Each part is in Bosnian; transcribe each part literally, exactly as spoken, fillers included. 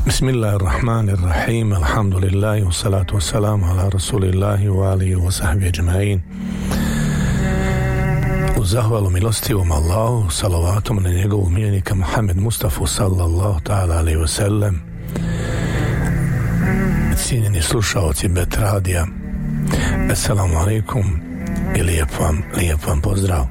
Bismillahirrahmanirrahim. Alhamdulillahi wa salatu wa salamu ala rasulillahi wa alihi wa sahbihi ajma'in. U zahvalu milostivom Allahu, salavatom na njegovu miljenika Muhammed Mustafa sallallahu ta'ala alaihi wa sallam. Cijenjeni slušaoci Bet radija, assalamu alaikum i lijep vam, lijep vam pozdrav.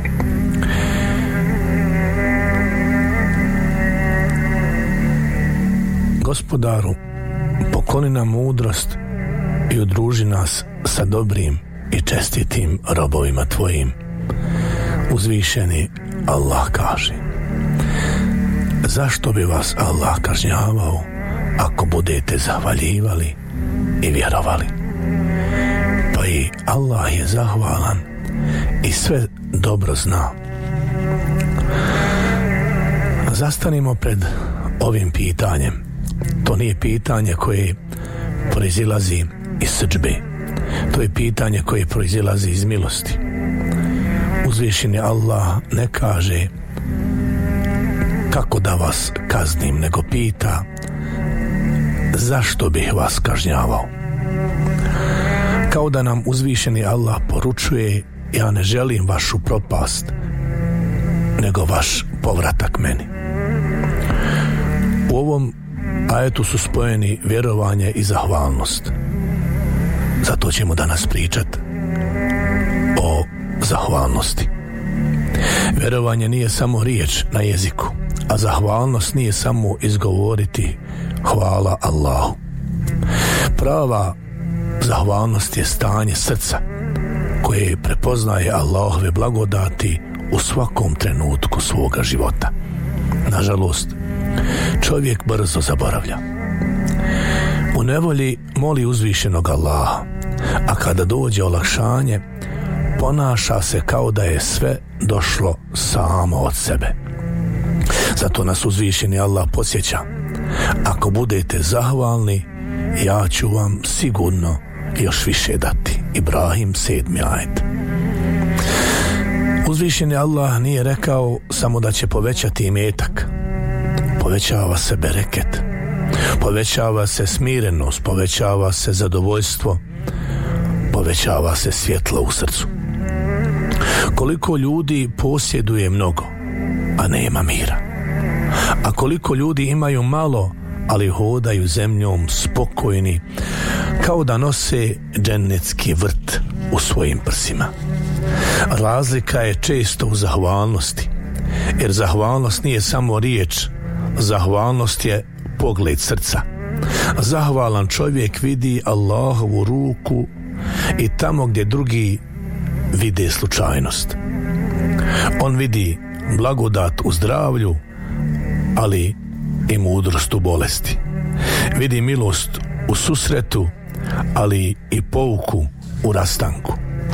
Gospodaru, pokloni nam mudrost i udruži nas sa dobrim i čestitim robovima tvojim. Uzvišeni Allah kaže: zašto bi vas Allah kažnjavao ako budete zahvaljivali i vjerovali? Pa i Allah je zahvalan i sve dobro zna. Zastanimo pred ovim pitanjem. To nije pitanje koje proizilazi iz srdžbe. To je pitanje koje proizilazi iz milosti. Uzvišeni Allah ne kaže kako da vas kaznim, nego pita zašto bih vas kažnjavao. Kao da nam uzvišeni Allah poručuje: ja ne želim vašu propast, nego vaš povratak meni. U ovom ajetu su spojeni vjerovanje i zahvalnost. Zato ćemo danas pričati o zahvalnosti. Vjerovanje nije samo riječ na jeziku, a zahvalnost nije samo izgovoriti hvala Allahu. Prava zahvalnost je stanje srca koje prepoznaje Allahove blagodati u svakom trenutku svoga života. Nažalost, čovjek brzo zaboravlja. U nevolji moli uzvišenog Allaha, a kada dođe olakšanje, ponaša se kao da je sve došlo samo od sebe. Zato nas uzvišeni Allah podsjeća: ako budete zahvalni, ja ću vam sigurno još više dati. Ibrahim sedmi ajet. Uzvišeni Allah nije rekao samo da će povećati imetak. Povećava se bereket, povećava se smirenost, povećava se zadovoljstvo, povećava se svjetlo u srcu. Koliko ljudi posjeduje mnogo, a nema mira. A koliko ljudi imaju malo, ali hodaju zemljom spokojni, kao da nose džennetski vrt u svojim prsima. Razlika je često u zahvalnosti, jer zahvalnost nije samo riječ, zahvalnost je pogled srca. Zahvalan čovjek vidi Allahovu ruku i tamo gdje drugi vide slučajnost. On vidi blagodat u zdravlju, ali i mudrost u bolesti. Vidi milost u susretu, ali i pouku u rastanku.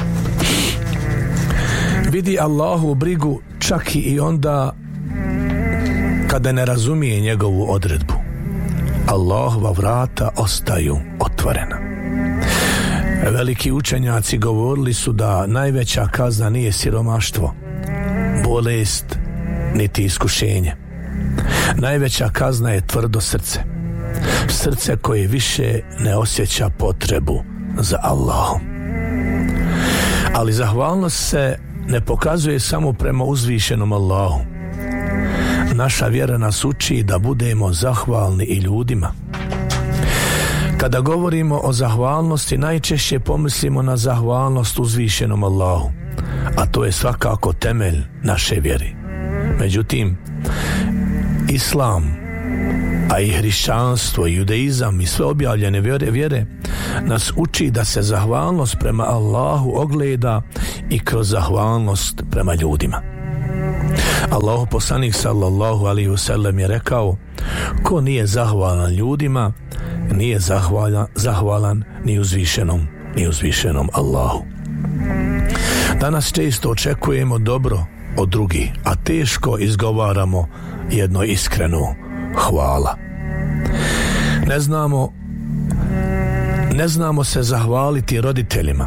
Vidi Allahovu brigu čak i onda kada ne razumije njegovu odredbu. Allahova vrata ostaju otvorena. Veliki učenjaci govorili su da najveća kazna nije siromaštvo, bolest, niti iskušenje. Najveća kazna je tvrdo srce. Srce koje više ne osjeća potrebu za Allahom. Ali zahvalnost se ne pokazuje samo prema uzvišenom Allahu. Naša vjera nas uči da budemo zahvalni i ljudima. Kada govorimo o zahvalnosti, najčešće pomislimo na zahvalnost uzvišenom Allahu, a to je svakako temelj naše vjere. Međutim, Islam, a i hrišćanstvo, i judeizam i sve objavljene vjere, vjere nas uči da se zahvalnost prema Allahu ogleda i kroz zahvalnost prema ljudima. Allahu poslanik sallallahu alaihi wasallam je rekao: ko nije zahvalan ljudima, nije zahvalan, zahvalan ni uzvišenom, ni uzvišenom Allahu. Danas često očekujemo dobro od drugih, a teško izgovaramo jedno iskreno hvala. Ne znamo, ne znamo se zahvaliti roditeljima,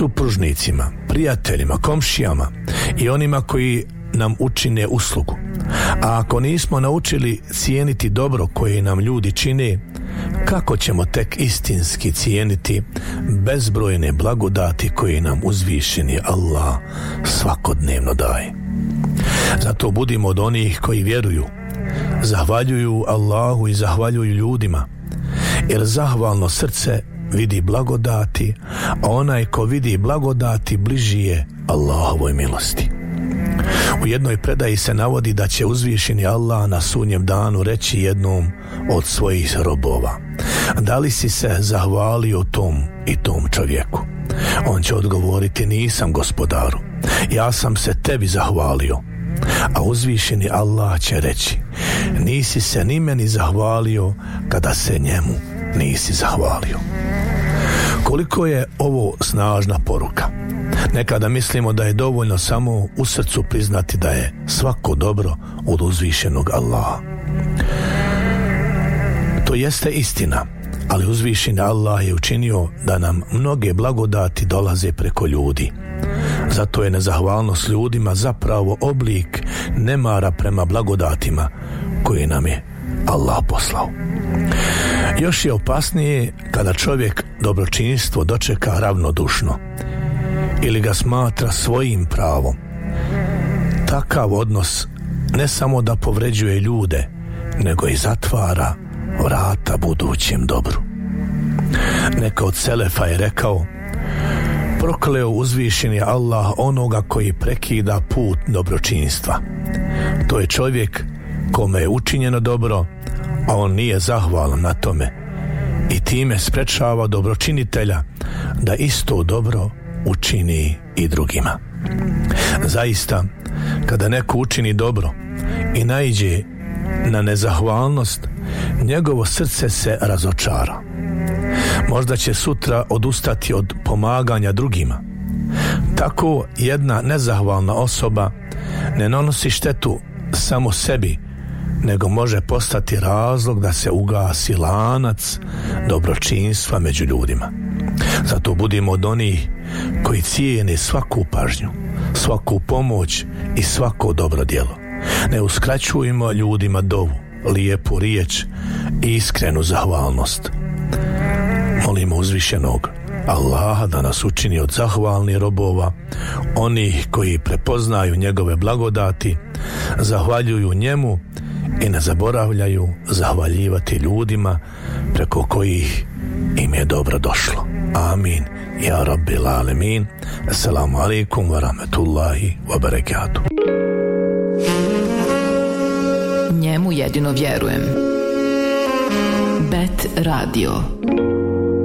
supružnicima, prijateljima, komšijama i onima koji nam učine uslugu. A ako nismo naučili cijeniti dobro koje nam ljudi čine, kako ćemo tek istinski cijeniti bezbrojne blagodati koje nam uzvišeni Allah svakodnevno daje? Zato budimo od onih koji vjeruju, zahvaljuju Allahu i zahvaljuju ljudima, jer zahvalno srce vidi blagodati, a onaj ko vidi blagodati bliži je Allahovoj milosti. U jednoj predaji se navodi da će uzvišeni Allah na sudnjem danu reći jednom od svojih robova: da li si se zahvalio tom i tom čovjeku? On će odgovoriti: nisam, gospodaru, ja sam se tebi zahvalio. A uzvišeni Allah će reći: nisi se ni meni zahvalio kada se njemu nisi zahvalio. Koliko je ovo snažna poruka. Nekada mislimo da je dovoljno samo u srcu priznati da je svako dobro od uzvišenog Allaha. To jeste istina, ali uzvišeni Allah je učinio da nam mnoge blagodati dolaze preko ljudi. Zato je nezahvalnost ljudima zapravo oblik nemara prema blagodatima koje nam je Allah poslao. Još je opasnije kada čovjek dobročinstvo dočeka ravnodušno ili ga smatra svojim pravom. Takav odnos ne samo da povređuje ljude, nego i zatvara vrata budućem dobru. Neka od selefa je rekao: prokleo uzvišeni Allah onoga koji prekida put dobročinstva. To je čovjek kome je učinjeno dobro, a on nije zahvalan na tome i time sprečava dobročinitelja da isto dobro učini i drugima. Zaista, kada neko učini dobro i naiđe na nezahvalnost, njegovo srce se razočara. Možda će sutra odustati od pomaganja drugima. Tako jedna nezahvalna osoba ne nanosi štetu samo sebi, nego može postati razlog da se ugasi lanac dobročinstva među ljudima. Zato budimo od onih koji cijene svaku pažnju, svaku pomoć i svako dobro djelo. Ne uskraćujemo ljudima dovu, lijepu riječ i iskrenu zahvalnost. Molimo uzvišenog Allaha da nas učini od zahvalnih robova, onih koji prepoznaju njegove blagodati, zahvaljuju njemu i ne zaboravljaju zahvaljivati ljudima preko kojih im je dobro došlo. Amin. Ja Rabbil Alemin. Assalamu alaikum wa rahmetullahi wa barakatuh. Njemu jedino vjerujem. Bet Radio.